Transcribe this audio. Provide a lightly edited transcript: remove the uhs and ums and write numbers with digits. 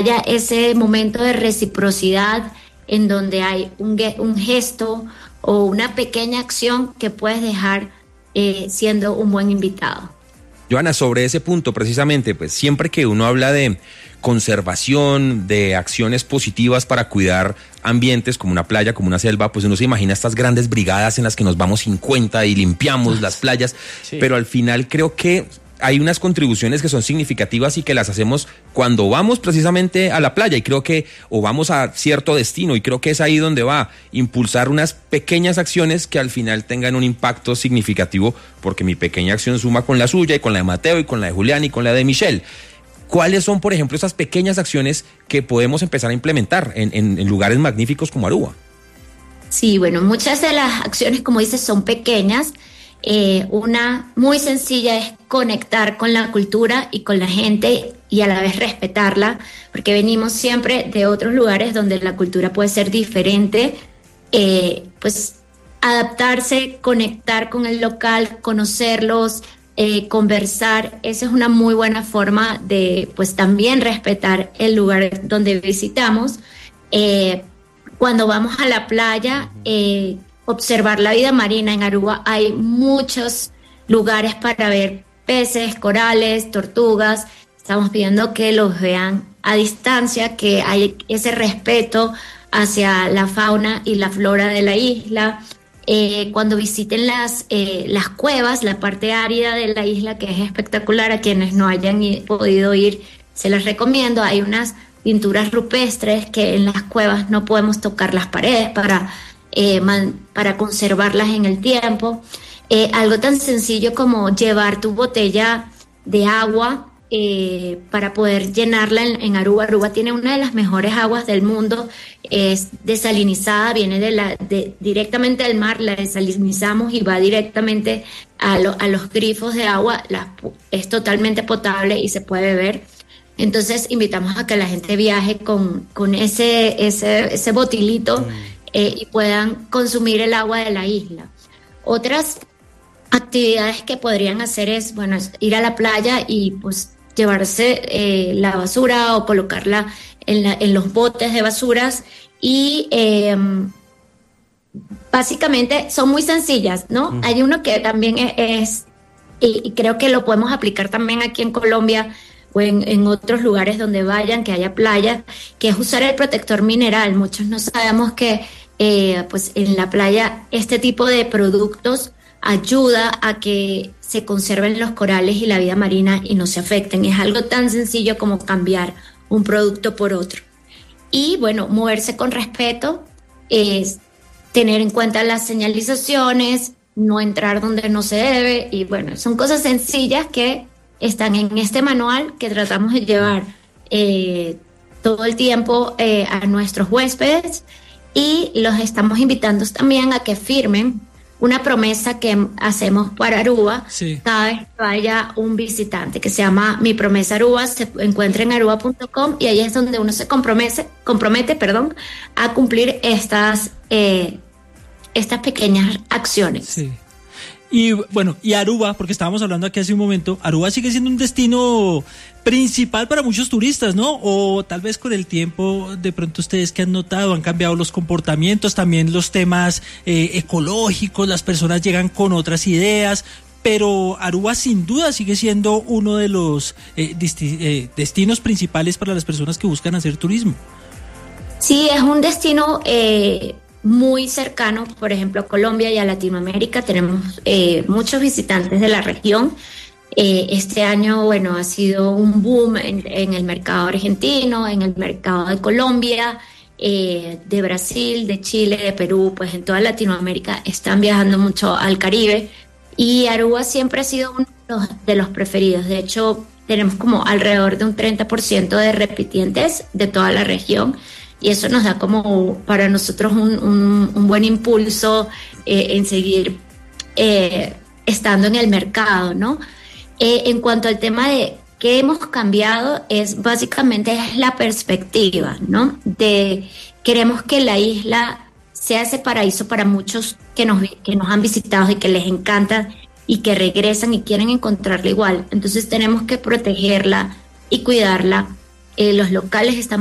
haya ese momento de reciprocidad en donde hay un gesto o una pequeña acción que puedes dejar siendo un buen invitado. Johanna, sobre ese punto precisamente, pues siempre que uno habla de conservación, de acciones positivas para cuidar ambientes como una playa, como una selva, pues uno se imagina estas grandes brigadas en las que nos vamos 50 y limpiamos las playas, sí. Pero al final creo que hay unas contribuciones que son significativas y que las hacemos cuando vamos precisamente a la playa y creo que, o vamos a cierto destino, y creo que es ahí donde va impulsar unas pequeñas acciones que al final tengan un impacto significativo, porque mi pequeña acción suma con la suya y con la de Mateo y con la de Julián y con la de Michelle. ¿Cuáles son, por ejemplo, esas pequeñas acciones que podemos empezar a implementar en lugares magníficos como Aruba? Sí, bueno, muchas de las acciones, como dices, son pequeñas. Una muy sencilla es conectar con la cultura y con la gente y a la vez respetarla, porque venimos siempre de otros lugares donde la cultura puede ser diferente, pues adaptarse, conectar con el local, conocerlos, conversar. Esa es una muy buena forma de pues también respetar el lugar donde visitamos. Cuando vamos a la playa, observar la vida marina. En Aruba hay muchos lugares para ver peces, corales, tortugas. Estamos pidiendo que los vean a distancia, que hay ese respeto hacia la fauna y la flora de la isla. Cuando visiten las cuevas, la parte árida de la isla, que es espectacular, a quienes no hayan podido ir, se las recomiendo. Hay unas pinturas rupestres que en las cuevas no podemos tocar las paredes para conservarlas en el tiempo. Algo tan sencillo como llevar tu botella de agua para poder llenarla en Aruba. Aruba tiene una de las mejores aguas del mundo, es desalinizada, viene directamente del mar, la desalinizamos y va directamente a los grifos de agua, es totalmente potable y se puede beber. Entonces invitamos a que la gente viaje con ese botilito y puedan consumir el agua de la isla. Otras actividades que podrían hacer es, bueno, ir a la playa y pues llevarse la basura o colocarla en los botes de basuras y básicamente son muy sencillas, ¿no? Hay uno que también es y creo que lo podemos aplicar también aquí en Colombia o en otros lugares donde vayan, que haya playa, que es usar el protector mineral. Muchos no sabemos que pues en la playa este tipo de productos ayuda a que se conserven los corales y la vida marina y no se afecten. Es algo tan sencillo como cambiar un producto por otro. Y bueno, moverse con respeto, es tener en cuenta las señalizaciones, no entrar donde no se debe, y bueno, son cosas sencillas que están en este manual que tratamos de llevar todo el tiempo a nuestros huéspedes, y los estamos invitando también a que firmen una promesa que hacemos para Aruba, sí, cada vez que vaya un visitante, que se llama Mi Promesa Aruba. Se encuentra en aruba.com y ahí es donde uno se compromete, a cumplir estas pequeñas acciones. Sí. Y bueno, y Aruba, porque estábamos hablando aquí hace un momento, Aruba sigue siendo un destino principal para muchos turistas, ¿no? O tal vez con el tiempo, de pronto ustedes que han notado, han cambiado los comportamientos, también los temas ecológicos, las personas llegan con otras ideas, pero Aruba sin duda sigue siendo uno de los destinos principales para las personas que buscan hacer turismo. Sí, es un destino muy cercano, por ejemplo, a Colombia y a Latinoamérica. Tenemos muchos visitantes de la región. Este año, bueno, ha sido un boom en el mercado argentino, en el mercado de Colombia, de Brasil, de Chile, de Perú, pues en toda Latinoamérica están viajando mucho al Caribe, y Aruba siempre ha sido uno de los preferidos. De hecho, tenemos como alrededor de un 30% de repitientes de toda la región, y eso nos da como para nosotros un buen impulso en seguir estando en el mercado, ¿no? En cuanto al tema de qué hemos cambiado, es básicamente la perspectiva, ¿no? Queremos que la isla sea ese paraíso para muchos que nos han visitado y que les encanta y que regresan y quieren encontrarla igual. Entonces tenemos que protegerla y cuidarla los locales están